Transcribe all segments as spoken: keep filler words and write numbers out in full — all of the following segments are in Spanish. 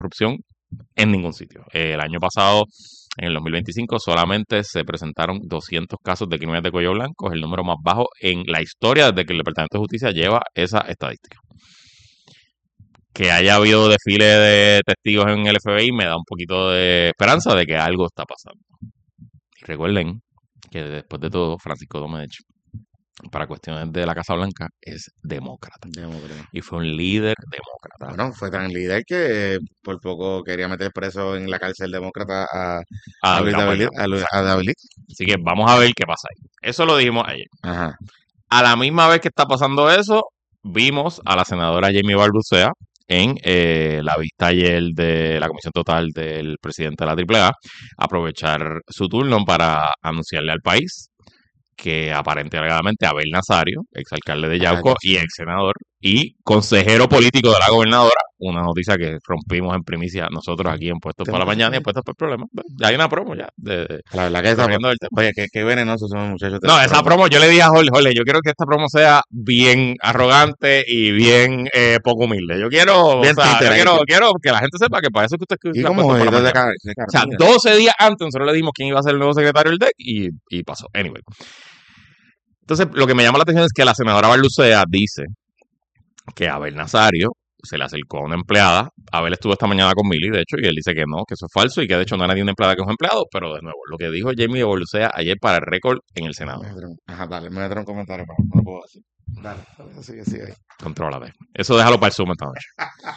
corrupción en ningún sitio. Eh, el año pasado, en el dos mil veinticinco, solamente se presentaron doscientos casos de crímenes de cuello blanco, es el número más bajo en la historia desde que el Departamento de Justicia lleva esa estadística. Que haya habido desfile de testigos en el F B I me da un poquito de esperanza de que algo está pasando. Y recuerden que después de todo, Francisco Domenech, para cuestiones de la Casa Blanca, es demócrata. Demócrata. Y fue un líder demócrata. Bueno, fue tan líder que eh, por poco quería meter preso en la cárcel demócrata a, A a Luis David David, Campbell. a, Luis- a David. Así que vamos a ver qué pasa ahí. Eso lo dijimos ayer. Ajá. A la misma vez que está pasando eso, vimos a la senadora Jamie Balbucea en eh, la vista ayer de la Comisión Total del presidente de la Triple A aprovechar su turno para anunciarle al país que aparente alegadamente Abel Nazario, exalcalde de Yauco Ah, y ex senador y consejero político de la gobernadora, una noticia que rompimos en primicia nosotros aquí en Puestos para la Mañana y en Puestos por el Problema. Ya hay una promo ya. De, de, La verdad que esa, corriendo del tema. oye, qué, qué venenosos son los muchachos. de No, la esa promo yo le dije a Jorge, Jorge, yo quiero que esta promo sea bien arrogante y bien eh, poco humilde. Yo quiero, Bien o sea, yo títere, quiero, que- quiero que la gente sepa que para eso es que usted Y escucha como Puestos por la de Mañana. cara, de cara, O sea, mira. doce días antes nosotros le dimos quién iba a ser el nuevo secretario del D E C y, y pasó. Anyway. Entonces, lo que me llama la atención es que la senadora Barlucea dice que Abel Nazario se le acercó a una empleada. Abel estuvo esta mañana con Mili, de hecho, y él dice que no, que eso es falso y que de hecho no era ni una empleada que es un empleado. Pero de nuevo, lo que dijo Jamie Barlucea ayer para el récord en el Senado. Ajá, dale, me voy a traer un comentario, pero no lo puedo decir. Dale, dale, sigue, sigue ahí. Contrólate. Eso déjalo para el Zoom esta noche.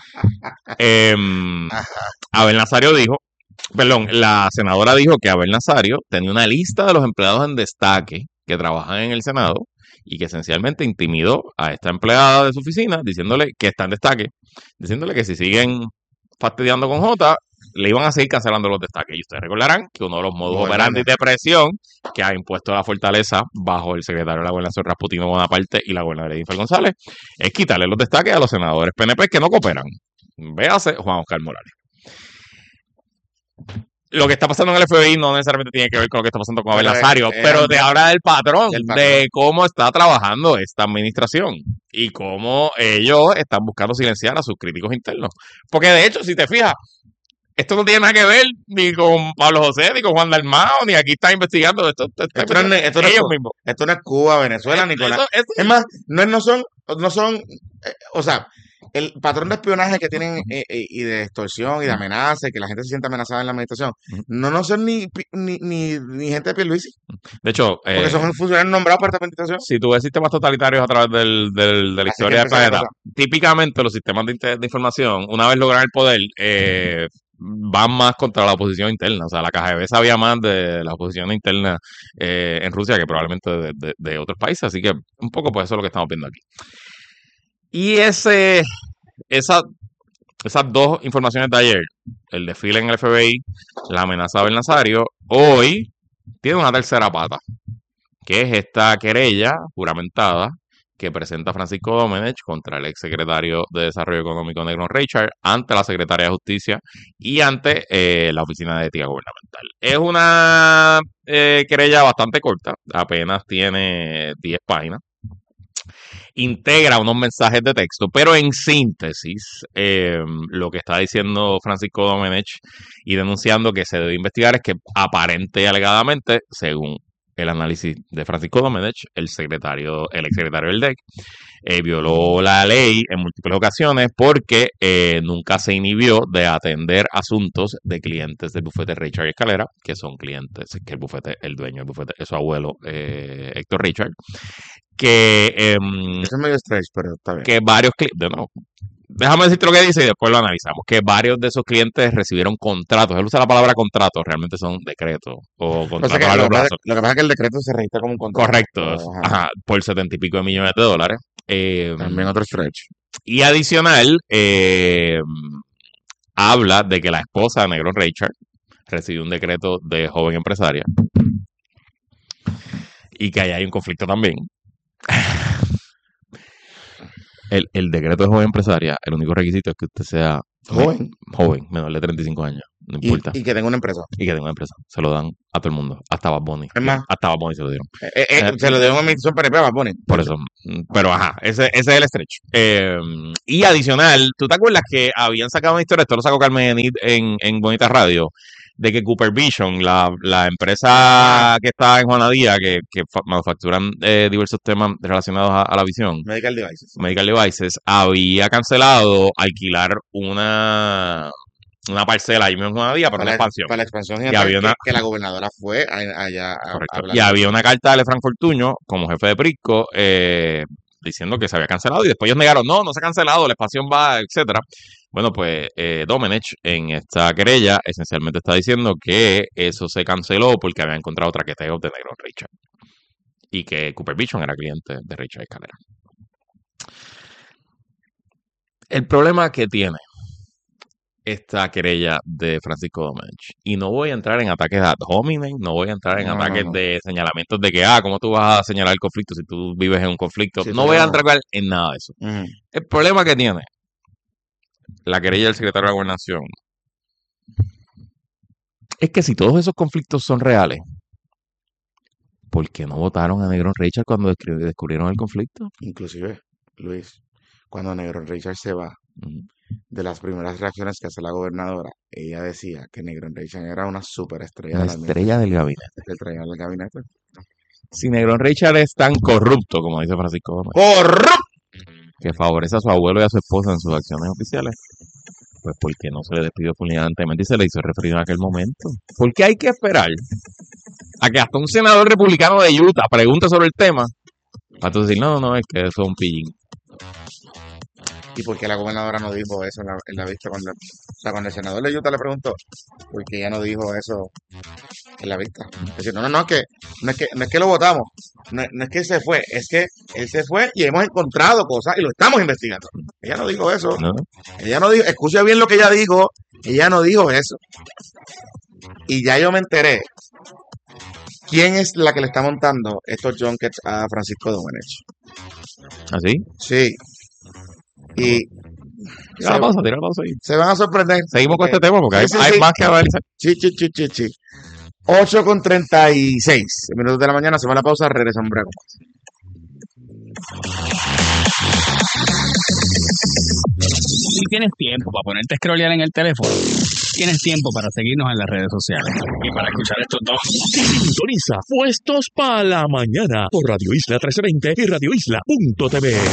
eh, Abel Nazario dijo, perdón, la senadora dijo que Abel Nazario tenía una lista de los empleados en destaque que trabajan en el Senado y que esencialmente intimidó a esta empleada de su oficina diciéndole que está en destaque, diciéndole que si siguen fastidiando con Jota, le iban a seguir cancelando los destaques. Y ustedes recordarán que uno de los modus Bueno, operandi bueno. de presión que ha impuesto la fortaleza bajo el secretario de la Gobernación Rasputino Bonaparte y la gobernadora Jennifer González es quitarle los destaques a los senadores P N P que no cooperan. Véase Juan Oscar Morales. Lo que está pasando en el F B I no necesariamente tiene que ver con lo que está pasando con Abel Pero, Nazario, eh, pero eh, te habla del patrón, del patrón. de cómo está trabajando esta administración y cómo ellos están buscando silenciar a sus críticos internos. Porque de hecho, si te fijas, esto no tiene nada que ver ni con Pablo José, ni con Juan Dalmao, ni aquí está investigando. Esto, esto, esto, Esto no es- esto no es ellos Cu- mismos. Esto no es Cuba, Venezuela, ni con Esto- esto- Es más, no, no son, no son, eh, o sea, el patrón de espionaje que tienen eh, eh, y de extorsión y de amenaza y que la gente se siente amenazada en la administración, Ujú. no, no son ni, pi- ni, ni, ni gente de Pierluisi, De hecho, porque eh, son funcionarios nombrados por esta administración. si tú ves sistemas totalitarios a través del, del- de la Así historia que del empezó la planeta, típicamente los sistemas de, inte- de información, una vez logran el poder, eh, van más contra la oposición interna. O sea, la K G B sabía más de la oposición interna eh, en Rusia que probablemente de, de- de otros países. Así que un poco pues eso es lo que estamos viendo aquí. Y ese, esa, esas dos informaciones de ayer, el desfile en el F B I, la amenaza de Abel Nazario, hoy tiene una tercera pata, que es esta querella juramentada que presenta Francisco Domenech contra el exsecretario de Desarrollo Económico Negron Reichard ante la Secretaría de Justicia y ante eh, la Oficina de Ética Gubernamental. Es una eh, querella bastante corta, apenas tiene diez páginas. Integra unos mensajes de texto, pero en síntesis, eh, lo que está diciendo Francisco Domenech y denunciando que se debe investigar es que aparente y alegadamente, según el análisis de Francisco Domenech, el secretario, el exsecretario del D E C, eh, violó la ley en múltiples ocasiones porque eh, nunca se inhibió de atender asuntos de clientes del bufete Richard Escalera, que son clientes, que el bufete, el dueño del bufete es su abuelo eh, Héctor Richard, que, eh, Eso es medio stretch, pero está bien. que varios clientes, no, déjame decirte lo que dice y después lo analizamos, que varios de esos clientes recibieron contratos, él usa la palabra contratos, realmente son decretos o O sea contratos que a lo, largo que pasa, plazo. lo que pasa es que el decreto se registra como un contrato. Correcto, Ajá. ajá, por setenta y pico de millones de dólares. Eh, También otro stretch. y adicional, eh, habla de que la esposa de Negron Richard recibió un decreto de joven empresaria y que ahí hay un conflicto también. El, el decreto de joven empresaria, el único requisito es que usted sea Joven. joven, menor de treinta y cinco años. No Y, importa. y que tenga una empresa. Y que tenga una empresa. Se lo dan a todo el mundo. Hasta Bad Bunny. Es más, Hasta Bad Bunny se lo dieron. eh, eh, eh, Eh, se lo dieron en emisión P N P a Bad Bunny. Por eso. mm, Pero ajá, ese, ese es el stretch. Eh, y adicional, ¿tú te acuerdas que habían sacado una historia? Esto lo sacó Carmen Enid en, en Bonita Radio. De que Cooper Vision, la, la empresa que está en Juanadía, que, que fa- manufacturan eh, diversos temas relacionados a, a la visión, Medical Devices. Medical Devices, había cancelado alquilar una, una parcela ahí mismo en Juanadía para Para una la, expansión. para la expansión Y gigante había que, una, que la gobernadora fue a- allá a, a correcto. hablar Y de había eso. una carta de Frank Fortuño como jefe de Prisco eh, diciendo que se había cancelado y después ellos negaron, no, no se ha cancelado, la expansión va, etcétera. Bueno, pues eh, Domenech en esta querella esencialmente está diciendo que eso se canceló porque había encontrado traqueteos de Negro Richard y que Cooper Vision era cliente de Richard Escalera. El problema que tiene esta querella de Francisco Domenech, y no voy a entrar en ataques ad hominem, no voy a entrar en No, no, ataques no. de señalamientos de que, ah, ¿cómo tú vas a señalar el conflicto si tú vives en un conflicto? Sí, No eso voy a no. entrar en nada de eso. Ujú. El problema que tiene la querella del secretario de la Gobernación es que si todos esos conflictos son reales, ¿por qué no votaron a Negron Richard cuando descri- descubrieron el conflicto? Inclusive, Luis, cuando Negron Richard se va, Ujú. de las primeras reacciones que hace la gobernadora, ella decía que Negron Richard era una superestrella La de la estrella del gabinete. que traía al gabinete. Si Negron Richard es tan corrupto, como dice Francisco Gómez, ¡Corrupto! que favorece a su abuelo y a su esposa en sus acciones oficiales, pues ¿por qué no se le despidió fulminantemente y se le hizo referido en aquel momento? ¿Por qué hay que esperar a que hasta un senador republicano de Utah pregunte sobre el tema para tú decir, no, no, es que eso es un pillín? ¿Y por qué la gobernadora no dijo eso en la, en la vista? Cuando, o sea, cuando el senador de Utah le preguntó, ¿por qué ella no dijo eso en la vista? Es decir, no, no, no, es que, no, es que, no es que lo votamos, no, no es que él se fue, es que él se fue y hemos encontrado cosas y lo estamos investigando. Ella no dijo eso. ¿No? Ella no dijo, escucha bien lo que ella dijo, ella no dijo eso. Y ya yo me enteré quién es la que le está montando estos junkets a Francisco Domenech. ¿Así? Sí. Y Tira la se, pausa, tira la pausa ahí. se van a sorprender. Seguimos con porque- este tema porque hay, Sí, sí, hay sí. más que analizar. Sí, sí, sí, sí, sí. ocho con treinta y seis minutos de la mañana, se va la pausa, regresamos breve. Si tienes tiempo para ponerte a scrollear en el teléfono, tienes tiempo para seguirnos en las redes sociales y para escuchar estos dos. Sintoniza Puestos para la Mañana por Radio Isla trece veinte y radio isla punto t v.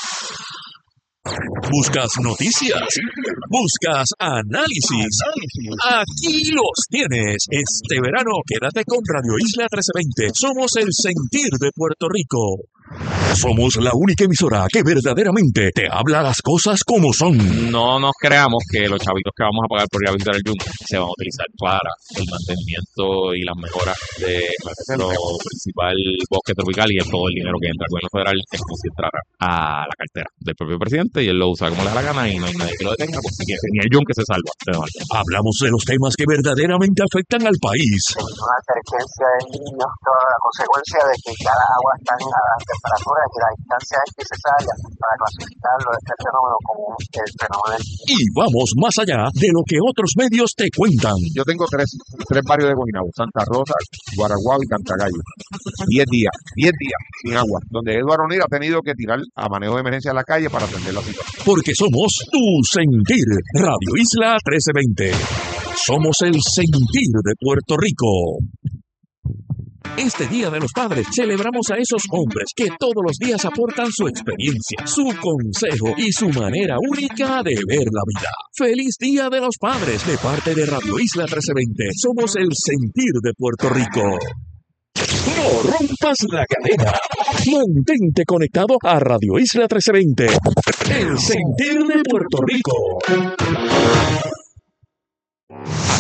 ¿Buscas noticias? ¿Buscas análisis? Aquí los tienes. Este verano quédate con Radio Isla trece veinte. Somos el sentir de Puerto Rico. Somos la única emisora que verdaderamente te habla las cosas como son. No nos creamos que los chavitos que vamos a pagar por ir a visitar el yunque se van a utilizar para el mantenimiento y las mejoras de nuestro principal bosque tropical, y es todo el dinero que entra al gobierno federal es como si entrara a la cartera del propio presidente y él lo usa como le da la gana y no hay nadie que lo detenga porque ni el yunque se salva. Hablamos de los temas que verdaderamente afectan al país. Una advertencia de niños, toda la consecuencia de que ya las aguas están a temperatura y que la distancia es necesaria para clasificarlo este fenómeno como el fenómeno. Y vamos más allá de lo que otros medios te cuentan. Yo tengo tres, tres barrios de Guaynabo, Santa Rosa, Guaraguao y Cantagallo. Diez días, diez días sin agua, donde Eduardo O'Neill ha tenido que tirar a manejo de emergencia a la calle para atender la situación. Porque somos tu sentir. Radio Isla trece veinte. Somos el sentir de Puerto Rico. Este Día de los Padres celebramos a esos hombres que todos los días aportan su experiencia, su consejo y su manera única de ver la vida. ¡Feliz Día de los Padres! De parte de Radio Isla trece veinte. Somos el sentir de Puerto Rico. No rompas la cadena. Mantente conectado a Radio Isla trece veinte. El sentir de Puerto Rico. Actriz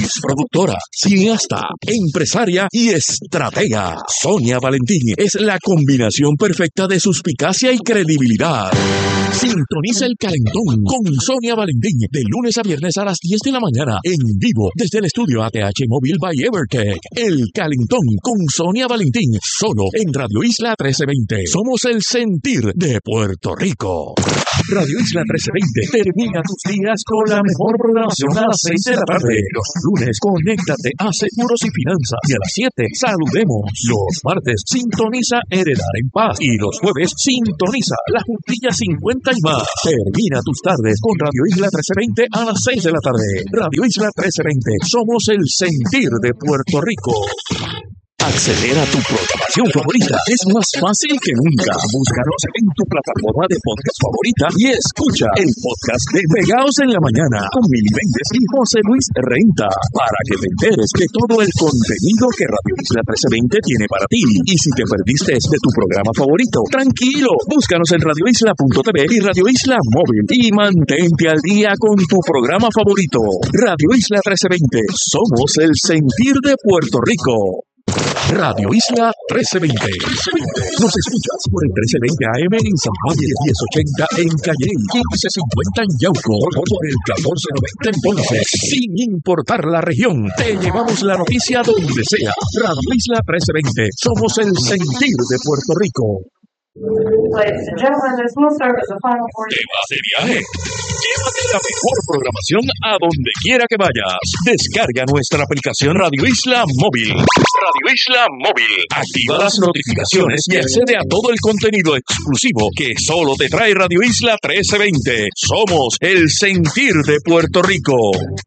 actriz, productora, cineasta, empresaria y estratega. Sonia Valentín es la combinación perfecta de suspicacia y credibilidad. Sintoniza El Calentón con Sonia Valentín de lunes a viernes a las diez de la mañana en vivo desde el estudio A T H Móvil by Evertech. El Calentón con Sonia Valentín solo en Radio Isla trece veinte. Somos el sentir de Puerto Rico. Radio Isla trece veinte termina tus días con la mejor programación a las seis de la tarde. Los lunes, conéctate a Seguros y Finanzas. Y a las siete, saludemos. Los martes, sintoniza Heredar en Paz. Y los jueves, sintoniza La Juntilla cincuenta y más. Termina tus tardes con Radio Isla trece veinte a las seis de la tarde. Radio Isla trece veinte. Somos el sentir de Puerto Rico. Acceder a tu programación favorita es más fácil que nunca. Búscanos en tu plataforma de podcast favorita y escucha el podcast de Pegados en la Mañana con Mili Méndez y José Luis Renta para que te enteres de todo el contenido que Radio Isla trece veinte tiene para ti. Y si te perdiste de tu programa favorito, tranquilo, búscanos en radio isla punto t v y Radio Isla Móvil y mantente al día con tu programa favorito. Radio Isla trece veinte, somos el sentir de Puerto Rico. Radio Isla trece veinte. Nos escuchas por el trece veinte A M en San Juan, diez ochenta en Calle, quince cincuenta en Yauco, por el catorce noventa en Ponce. Sin importar la región, te llevamos la noticia donde sea. Radio Isla trece veinte. Somos el sentir de Puerto Rico. Ladies and gentlemen, this will serve as a final word. ¿Te vas de viaje? Llévate la mejor programación a donde quiera que vayas. Descarga nuestra aplicación Radio Isla Móvil. Radio Isla Móvil. Activa las notificaciones y accede a todo el contenido exclusivo que solo te trae Radio Isla trece veinte. Somos el sentir de Puerto Rico.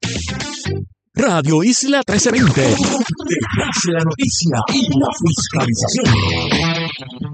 Radio Isla trece veinte. Detrás de la noticia y la fiscalización.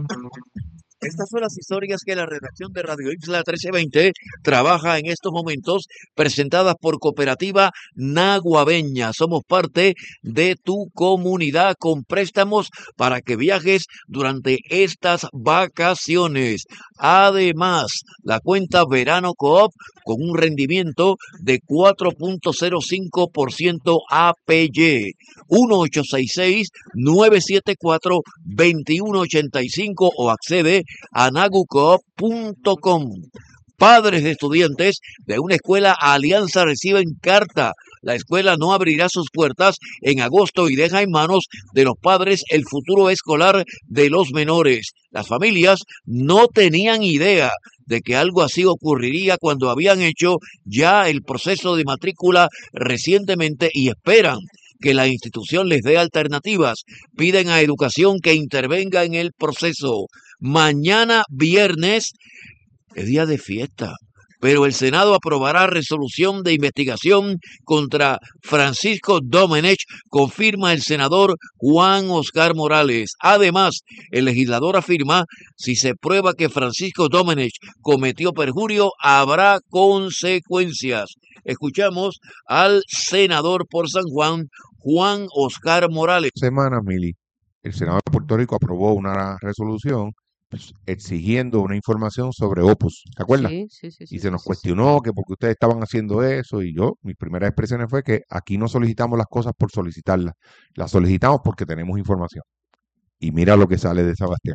Estas son las historias que la redacción de Radio Isla trece veinte trabaja en estos momentos, presentadas por Cooperativa Naguabeña. Somos parte de tu comunidad con préstamos para que viajes durante estas vacaciones. Además, la cuenta Verano Coop con un rendimiento de cuatro punto cero cinco por ciento A P Y. uno ocho seis seis, nueve siete cuatro, dos uno ocho cinco o accede a nagucoop punto com. Padres de estudiantes de una escuela Alianza reciben carta. La escuela no abrirá sus puertas en agosto y deja en manos de los padres el futuro escolar de los menores. Las familias no tenían idea de que algo así ocurriría cuando habían hecho ya el proceso de matrícula recientemente y esperan que la institución les dé alternativas. Piden a Educación que intervenga en el proceso. Mañana viernes es día de fiesta, pero el Senado aprobará resolución de investigación contra Francisco Domenech, confirma el senador Juan Oscar Morales. Además, el legislador afirma, si se prueba que Francisco Domenech cometió perjurio, habrá consecuencias. Escuchamos al senador por San Juan, Juan Oscar Morales. Semana, Mili, el Senado de Puerto Rico aprobó una resolución pues, exigiendo una información sobre Opus, ¿te acuerdas? Sí, sí, sí, sí, y se nos sí, sí. cuestionó que porque ustedes estaban haciendo eso y yo, mis primeras expresiones fue que aquí no solicitamos las cosas por solicitarlas, las solicitamos porque tenemos información. Y mira lo que sale de Sebastián.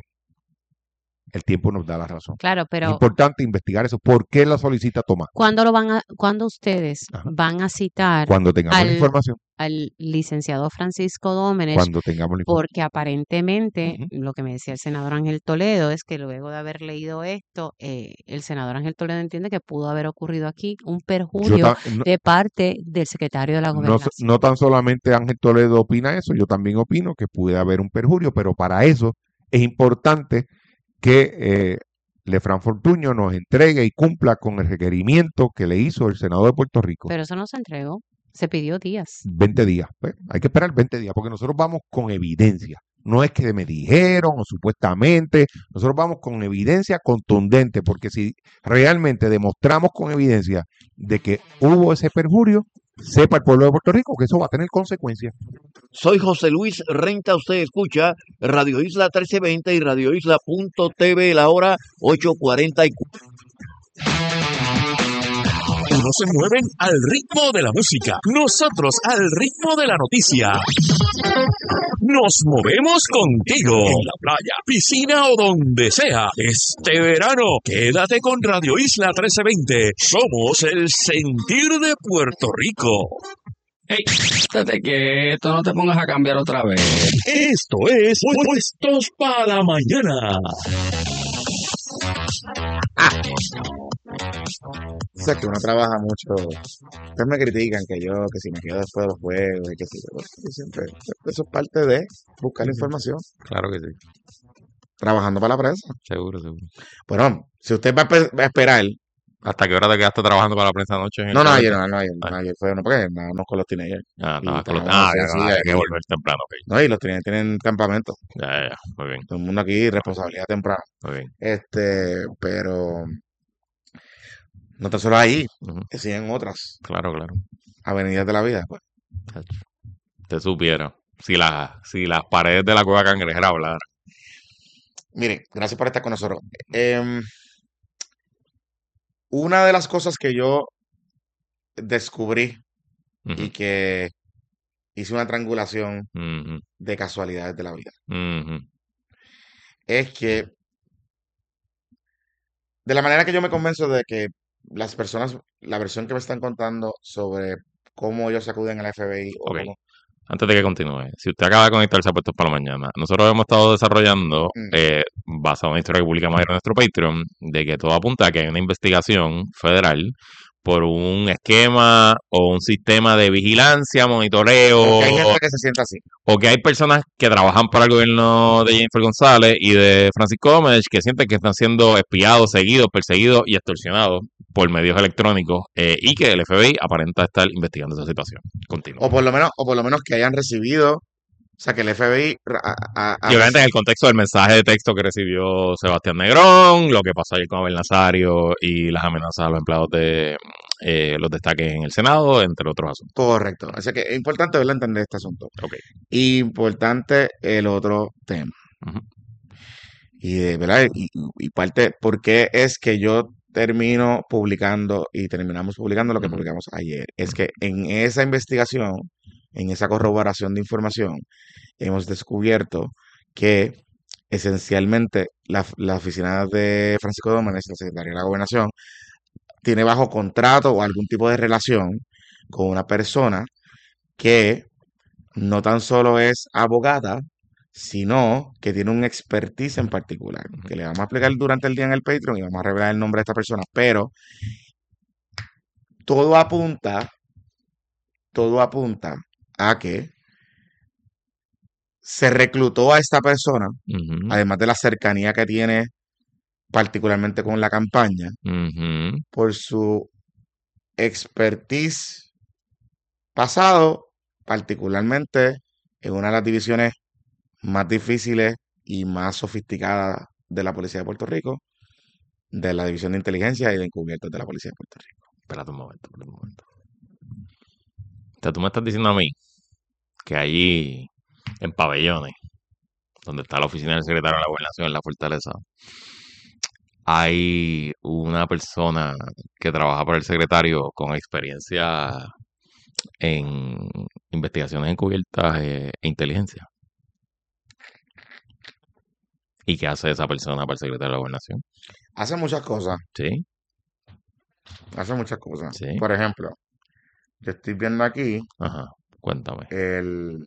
El tiempo nos da la razón. Claro, Es pero importante investigar eso. ¿Por qué la solicita Tomás? ¿cuándo lo van a, cuándo ustedes Ajá. van a citar Cuando tengamos la al, información. al licenciado Francisco Domenech? Cuando tengamos la información. Porque aparentemente, Ujú. lo que me decía el senador Ángel Toledo es que luego de haber leído esto, eh, el senador Ángel Toledo entiende que pudo haber ocurrido aquí un Yo perjurio ta- no, de parte del secretario de la no, so- gobernación. no tan solamente Ángel Toledo opina eso, yo también opino que puede haber un perjurio, pero para eso es importante que eh, Lefranc Fortuño nos entregue y cumpla con el requerimiento que le hizo el Senado de Puerto Rico. Pero eso no se entregó, se pidió días. veinte días. Pues, hay que esperar veinte días porque nosotros vamos con evidencia. No es que me dijeron o supuestamente, nosotros vamos con evidencia contundente porque si realmente demostramos con evidencia de que hubo ese perjurio, sepa el pueblo de Puerto Rico que eso va a tener consecuencias. Soy José Luis Renta, usted escucha Radio Isla trece veinte y radio isla punto t v, la hora ocho cuarenta y cuatro. Algunos se mueven al ritmo de la música, nosotros al ritmo de la noticia. Nos movemos contigo en la playa, piscina o donde sea. Este verano, quédate con Radio Isla trece veinte. Somos el sentir de Puerto Rico. Hey, estate quieto, no te pongas a cambiar otra vez. Esto es Puestos para Mañana. O sea, que uno trabaja mucho. Ustedes me critican que yo, que si me quedo después de los juegos, y que si yo, yo siempre, eso es parte de buscar la información, Claro que sí, trabajando para la prensa. seguro, seguro. Bueno, si usted va a, espe- va a esperar, ¿Hasta qué hora te quedaste trabajando para la prensa anoche en el no, no, trabajo? ayer no, no, ayer, Ah, no, ayer fue, no, porque andábamos con los teenagers. ah, Y estabas con los... estábamos Ah, así, ya, así, no, había que ahí. volver temprano, ok. No, y los teenagers tienen campamento. Ya, ya, ya, muy bien, Todo el mundo aquí, responsabilidad temprana. muy bien. Este, pero no tan solo ahí, Ujú, que siguen otras claro, claro. avenidas de la vida, pues. Chacho, te supiera. Si, la, si las paredes de la cueva cangrejera hablaran. Miren, gracias por estar con nosotros. Em, una de las cosas que yo descubrí y Ujú, que hice una triangulación ujú, de casualidades de la vida ujú, es que de la manera que yo me convenzo de que las personas, la versión que me están contando sobre cómo ellos acuden al F B I o Ok. cómo... Antes de que continúe, si usted acaba de conectarse a Puestos para la Mañana, nosotros hemos estado desarrollando, Mm, eh, basado en una historia que publicamos ayer en nuestro Patreon, de que todo apunta a que hay una investigación federal por un esquema o un sistema de vigilancia, porque hay monitoreo, gente que se sienta así. o que hay personas que trabajan para el gobierno de Jennifer González y de Francisco Gómez que sienten que están siendo espiados, seguidos, perseguidos y extorsionados por medios electrónicos, eh, y que el F B I aparenta estar investigando esa situación. Continúa. O por lo menos, o por lo menos que hayan recibido, o sea, que el F B I ra- a- a- a Y obviamente en reci- el contexto del mensaje de texto que recibió Sebastián Negrón, lo que pasó ayer con Abel Nazario y las amenazas a los empleados de eh, los destaques en el Senado, entre otros asuntos. Correcto. O sea que es importante verla entender este asunto. Ok. Importante el otro tema. Ujú. Y de verdad, y, y parte, ¿por qué es que yo termino publicando y terminamos publicando lo que Ujú. publicamos ayer? Es Ujú. que en esa investigación, en esa corroboración de información, hemos descubierto que esencialmente la, la oficina de Francisco Dómenes, la Secretaría de la Gobernación, tiene bajo contrato o algún tipo de relación con una persona que no tan solo es abogada, sino que tiene un expertise en particular, que le vamos a explicar durante el día en el Patreon y vamos a revelar el nombre de esta persona, pero todo apunta, todo apunta a que se reclutó a esta persona, Ujú. además de la cercanía que tiene particularmente con la campaña, Ujú. por su expertise pasado, particularmente en una de las divisiones más difíciles y más sofisticadas de la Policía de Puerto Rico, de la División de Inteligencia y de Encubiertos de la Policía de Puerto Rico. Espérate un momento, espérate un momento. O sea, tú me estás diciendo a mí que allí, en Pabellones, donde está la oficina del secretario de la Gobernación en la Fortaleza, hay una persona que trabaja para el secretario con experiencia en investigaciones encubiertas eh, e inteligencia. ¿Y qué hace esa persona para el secretario de la Gobernación? Hace muchas cosas, Sí, hace muchas cosas. sí. Por ejemplo, yo estoy viendo aquí Ajá, cuéntame. el,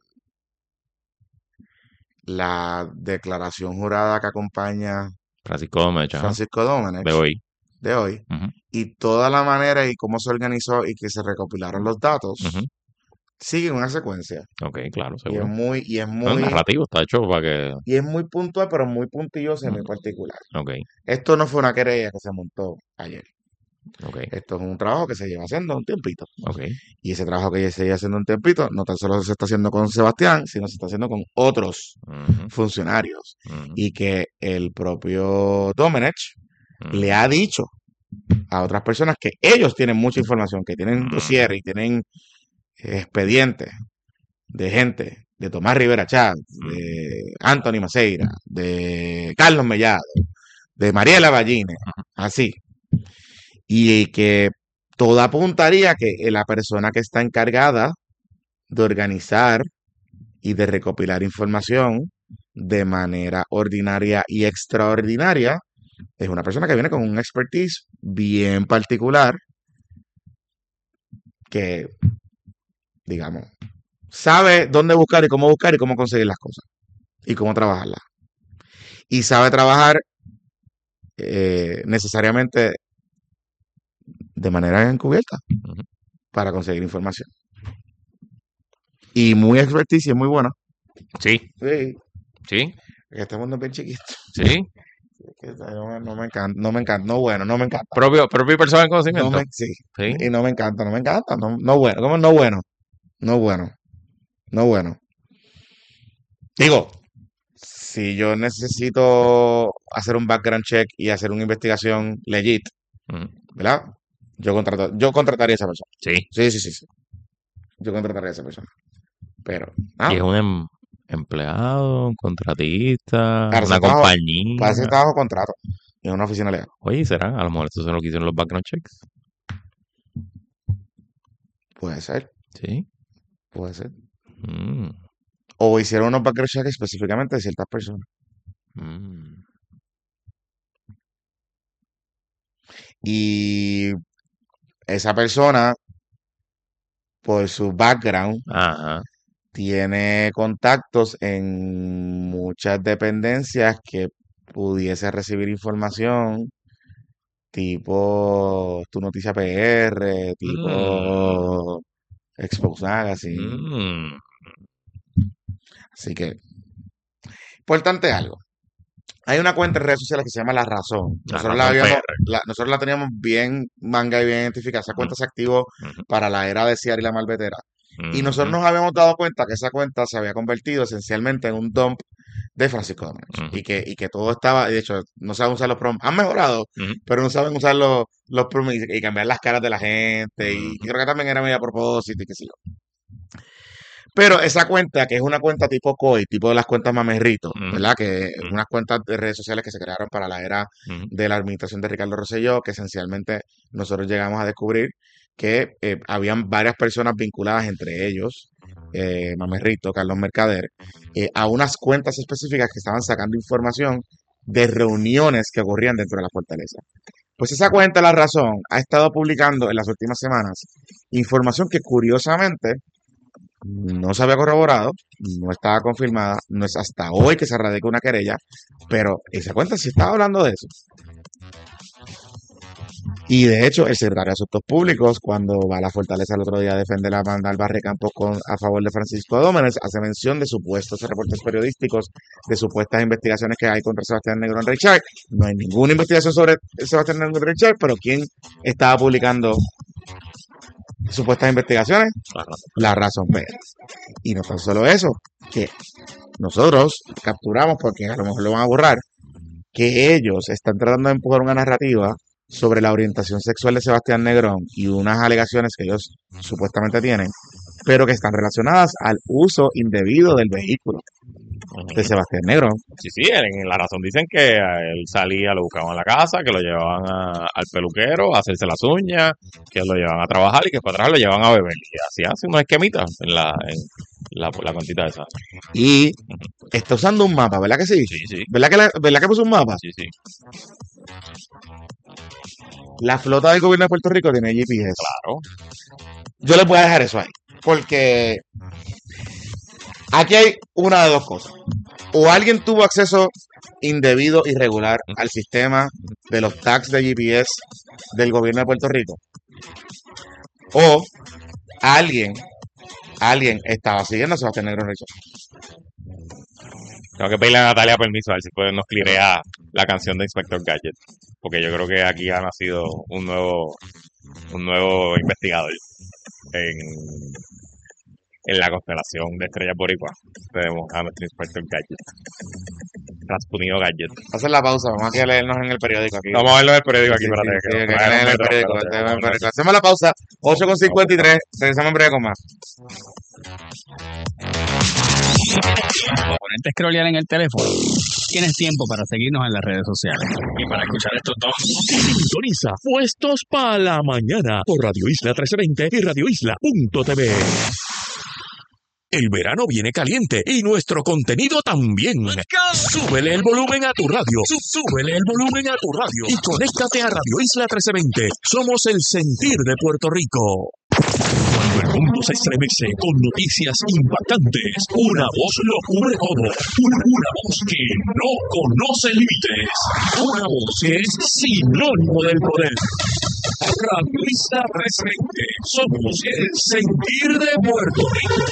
la declaración jurada que acompaña Francisco Gómez, ajá, Francisco Dómenes de hoy. de hoy Ujú, y toda la manera y cómo se organizó y que se recopilaron los datos ujú. sigue una secuencia Ok, claro, y es seguro. muy y es No, el muy narrativo está hecho para que... y es muy puntual pero muy puntilloso y muy Ujú. particular. Ok, Esto no fue una querella que se montó ayer. ok, Esto es un trabajo que se lleva haciendo un tiempito. ok. Y ese trabajo que se lleva haciendo un tiempito no tan solo se está haciendo con Sebastián, sino se está haciendo con otros Ujú, funcionarios. ujú, Y que el propio Domenech le ujú, ha dicho a otras personas que ellos tienen mucha información, que tienen ujú, dossier y tienen eh, expedientes de gente, de Tomás Rivera Chávez, ujú, de Anthony Maceira, de Carlos Mellado, de Mariela Ballines, ujú. así. Y que todo apuntaría que la persona que está encargada de organizar y de recopilar información de manera ordinaria y extraordinaria es una persona que viene con un expertise bien particular que, digamos, sabe dónde buscar y cómo buscar y cómo conseguir las cosas y cómo trabajarlas. Y sabe trabajar eh, necesariamente de manera encubierta Ujú. para conseguir información. Y muy expertise y es muy buena. Sí, Sí, sí, este mundo es bien chiquito. sí. Es que no, me- no me encanta, no me encanta, no bueno, no me encanta. Propio, propio personal de No conocimiento. me, sí, Sí. y no me encanta, no me encanta, no, no bueno, ¿cómo no bueno? No bueno, no bueno. Digo, si yo necesito hacer un background check y hacer una investigación legit, Ujú. ¿verdad? Yo contrato, yo contrataría a esa persona. Sí. Sí, sí, sí, sí. Yo contrataría a esa persona. Pero, ah, Y es un em- empleado, un contratista, para una ese trabajo, para compañía. ese trabajo contrato. En una oficina legal. Oye, ¿será? A lo mejor eso es lo que hicieron los background checks. Puede ser, Sí. puede ser. Mm, O hicieron unos background checks específicamente de ciertas personas. mm. Y esa persona, por su background, Ajá. tiene contactos en muchas dependencias que pudiese recibir información tipo Tu Noticia P R, Mm, tipo Expose Magazine. mm. Así que, importante algo. Hay una cuenta en redes sociales que se llama La Razón. La Nosotros la razón habíamos, P R. la- nosotros la teníamos bien manga y bien identificada. Esa cuenta Ujú, se activó ujú, para la era de Ciara y la Malvetera. Y nosotros ujú, nos habíamos dado cuenta que esa cuenta se había convertido esencialmente en un dump de Francisco Domínguez. ujú, Y que, y que todo estaba, y de hecho, no saben usar los prompts. Han mejorado, ujú, pero no saben usar los, los prompts y, y cambiar las caras de la gente. Y, y ujú, creo que también era medio a propósito y qué sé yo. Pero esa cuenta, que es una cuenta tipo COI, tipo de las cuentas mamerrito, ujú, ¿verdad? Que es ujú, unas cuentas de redes sociales que se crearon para la era ujú, de la administración de Ricardo Rosselló, que esencialmente nosotros llegamos a descubrir que eh, habían varias personas vinculadas entre ellos, eh, Mamerrito, Carlos Mercader, eh, a unas cuentas específicas que estaban sacando información de reuniones que ocurrían dentro de la fortaleza. Pues esa cuenta, La Razón, ha estado publicando en las últimas semanas información que curiosamente no se había corroborado, no estaba confirmada, no es hasta hoy que se radica una querella, pero esa cuenta sí estaba hablando de eso. Y de hecho, el secretario de Asuntos Públicos, cuando va a la Fortaleza el otro día a defender a Mandal Barrecampos con, a favor de Francisco Dómenes, hace mención de supuestos reportes periodísticos, de supuestas investigaciones que hay contra Sebastián Negrón Richard. No hay ninguna investigación sobre Sebastián Negrón Richard, pero ¿quién estaba publicando supuestas investigaciones? La razón. La Razón P R. Y no tan solo eso, que nosotros capturamos, porque a lo mejor lo van a borrar, que ellos están tratando de empujar una narrativa sobre la orientación sexual de Sebastián Negrón y unas alegaciones que ellos supuestamente tienen, pero que están relacionadas al uso indebido del vehículo de Ujú. Sebastián Negrón. Sí, sí, en, en la razón dicen que a él salía, lo buscaban en la casa, que lo llevaban a- al peluquero a hacerse las uñas, que lo llevaban a trabajar y que para atrás lo llevaban a beber. Y así hace unos esquemitas en la, en la, la cuantita esa. Y Ujú. está usando un mapa, ¿verdad que sí? Sí, sí, ¿Verdad que, la- ¿verdad que puso un mapa? sí, sí, La flota del gobierno de Puerto Rico tiene G P S. claro. Yo les voy a dejar eso ahí, porque aquí hay una de dos cosas. O alguien tuvo acceso indebido, irregular al sistema de los tags de G P S del gobierno de Puerto Rico. O alguien, alguien estaba siguiendo a Sebastián Negrón Richard. Tengo que pedirle a Natalia permiso a ver si puede nos clirea la canción de Inspector Gadget. Porque yo creo que aquí ha nacido un nuevo, un nuevo investigador en, en la constelación de estrellas boricuas. Tenemos a nuestro Inspector Gadget. Rasputín Gadget. Hacer la pausa, vamos aquí a leernos en el periódico. Aquí. Vamos a verlo en el periódico aquí, Sí, sí, espérate. sí, que- que espérate, leer en el espérate, periódico, espérate, este, en el espérate. periódico. Hacemos la pausa, ocho con cincuenta y tres, regresamos en breve con más. Para ponerte a scrollear en el teléfono, tienes tiempo para seguirnos en las redes sociales. Y para escuchar estos dos. Sintoniza Puestos para la Mañana por Radio Isla trece veinte y radio isla punto t v. El verano viene caliente y nuestro contenido también. Súbele el volumen a tu radio. Sú- Súbele el volumen a tu radio. Y conéctate a Radio Isla trece veinte. Somos el sentir de Puerto Rico. Cuando el mundo se estremece con noticias impactantes, una voz lo cubre todo. Una, una voz que no conoce límites. Una voz que es sinónimo del poder. Radio Isla trece veinte. Somos el sentir de Puerto Rico.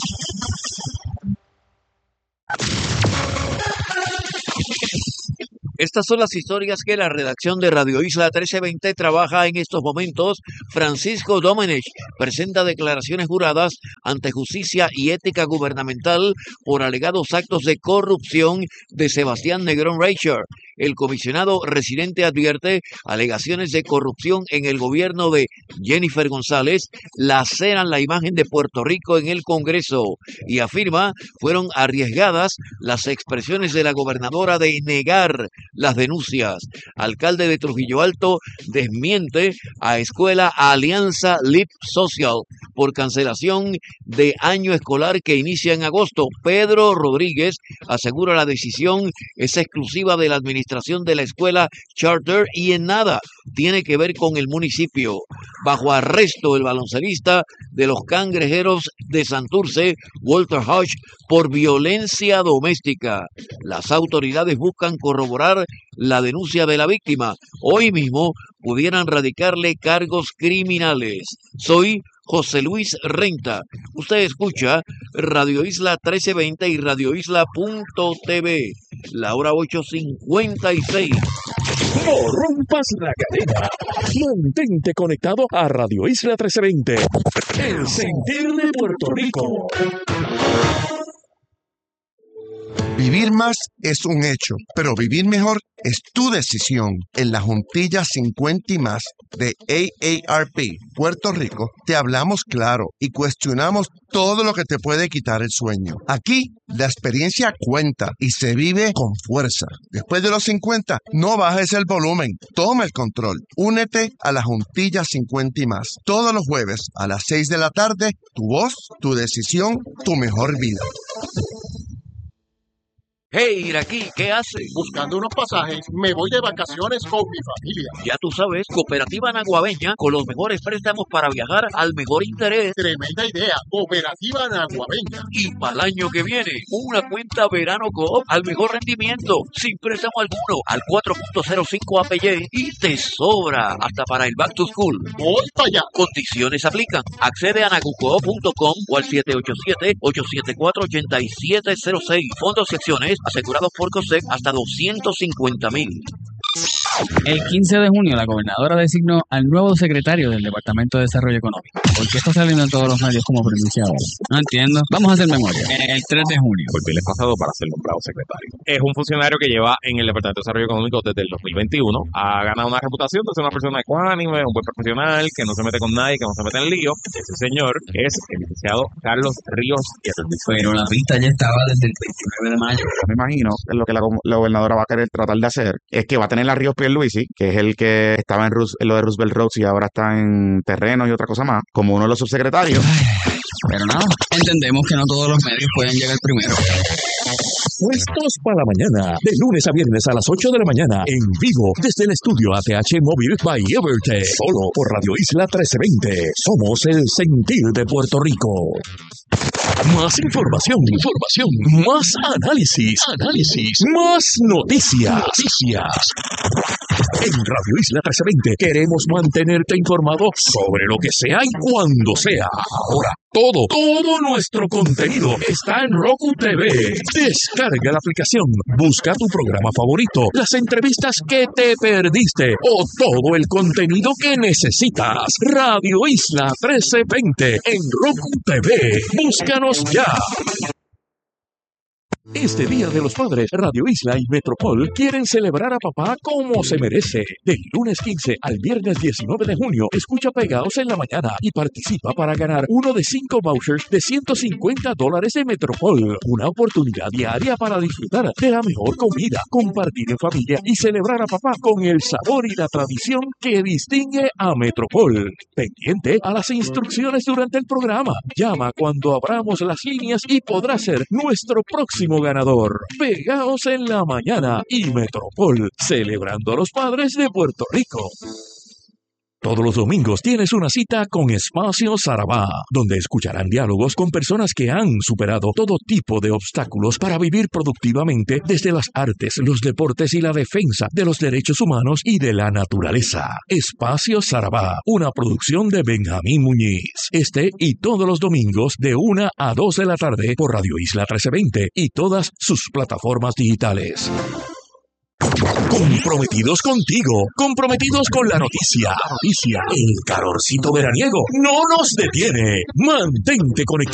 Estas son las historias que la redacción de Radio Isla trece veinte trabaja en estos momentos. Francisco Domenech presenta declaraciones juradas ante Justicia y Ética Gubernamental por alegados actos de corrupción de Sebastián Negrón Reicher. El comisionado residente advierte alegaciones de corrupción en el gobierno de Jennifer González laceran la imagen de Puerto Rico en el Congreso y afirma fueron arriesgadas las expresiones de la gobernadora de negar las denuncias. Alcalde de Trujillo Alto desmiente a Escuela Alianza Lip Social por cancelación de año escolar que inicia en agosto. Pedro Rodríguez asegura la decisión es exclusiva de la administración de la escuela charter y en nada tiene que ver con el municipio. Bajo arresto el baloncelista de los Cangrejeros de Santurce, Walter Hodge, por violencia doméstica. Las autoridades buscan corroborar la denuncia de la víctima. Hoy mismo pudieran radicarle cargos criminales. Soy José Luis Renta. Usted escucha Radio Isla trece veinte y radio isla punto t v. La hora ocho cincuenta y seis. No rompas la cadena. Mantente conectado a Radio Isla trece veinte. El sentir de Puerto Rico. Vivir más es un hecho, pero vivir mejor es tu decisión. En la Juntilla cincuenta y más de A A R P Puerto Rico te hablamos claro y cuestionamos todo lo que te puede quitar el sueño. Aquí la experiencia cuenta y se vive con fuerza. Después de los cincuenta, no bajes el volumen, toma el control. Únete a la Juntilla cincuenta y más. Todos los jueves a las seis de la tarde, tu voz, tu decisión, tu mejor vida. Hey, Iraquí, ¿qué haces? Buscando unos pasajes, me voy de vacaciones con mi familia. Ya tú sabes, Cooperativa Naguabeña, con los mejores préstamos para viajar al mejor interés. Tremenda idea, Cooperativa Naguabeña. Y para el año que viene, una cuenta Verano Coop al mejor rendimiento, sin préstamo alguno, al cuatro punto cero cinco A P Y y te sobra hasta para el Back to School. Voy para allá. Condiciones aplican. Accede a nagucoop punto com o al siete ocho siete, ocho siete cuatro, ocho siete cero seis. Fondos y acciones asegurados por COSEC hasta doscientos cincuenta mil. El quince de junio, la gobernadora designó al nuevo secretario del Departamento de Desarrollo Económico. ¿Por qué está saliendo en todos los medios como primicia ahora? No entiendo. Vamos a hacer memoria. El tres de junio. Por el pasado para ser nombrado secretario. Es un funcionario que lleva en el Departamento de Desarrollo Económico desde el dos mil veintiuno. Ha ganado una reputación de ser una persona ecuánime, un buen profesional, que no se mete con nadie, que no se mete en lío. Ese señor es el licenciado Carlos Ríos Pierluisi. Pero la pista ya estaba desde el veintinueve de mayo. Me imagino que lo que la, la gobernadora va a querer tratar de hacer es que va a tener a Ríos Pierluisi, que es el que estaba en, Rus, en lo de Roosevelt Roads y ahora está en terreno y otra cosa más, como uno de los subsecretarios. Pero nada, entendemos que no todos los medios pueden llegar primero. Puestos para la mañana, de lunes a viernes a las ocho de la mañana, en vivo, desde el estudio A T H Móvil by Evertech, solo por Radio Isla trece veinte. Somos el sentir de Puerto Rico. Más información, información, más análisis, análisis, más noticias, noticias. En Radio Isla trece veinte queremos mantenerte informado sobre lo que sea y cuando sea. Ahora, todo, todo nuestro contenido está en Roku T V. Descarga la aplicación, busca tu programa favorito, las entrevistas que te perdiste o todo el contenido que necesitas. Radio Isla trece veinte en Roku T V. Búscanos ya. Este Día de los Padres, Radio Isla y Metropol quieren celebrar a papá como se merece. Del lunes quince al viernes diecinueve de junio, escucha Pegados en la Mañana y participa para ganar uno de cinco vouchers de ciento cincuenta dólares de Metropol. Una oportunidad diaria para disfrutar de la mejor comida, compartir en familia y celebrar a papá con el sabor y la tradición que distingue a Metropol. Pendiente a las instrucciones durante el programa. Llama cuando abramos las líneas y podrá ser nuestro próximo ganador. Pegaos en la Mañana y Metropol, celebrando a los padres de Puerto Rico. Todos los domingos tienes una cita con Espacio Sarabá, donde escucharán diálogos con personas que han superado todo tipo de obstáculos para vivir productivamente desde las artes, los deportes y la defensa de los derechos humanos y de la naturaleza. Espacio Sarabá, una producción de Benjamín Muñiz. Este y todos los domingos de una a dos de la tarde por Radio Isla trece veinte y todas sus plataformas digitales. Comprometidos contigo, comprometidos con la noticia. La noticia. El calorcito veraniego no nos detiene. Mantente conectado.